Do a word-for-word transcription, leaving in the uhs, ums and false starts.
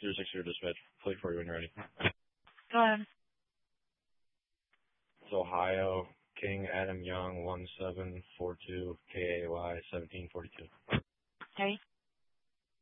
zero six zero dispatch. Play for you when you're ready. Go ahead. It's Ohio, King Adam Young, one seven four two, K A Y, seventeen forty-two. Okay.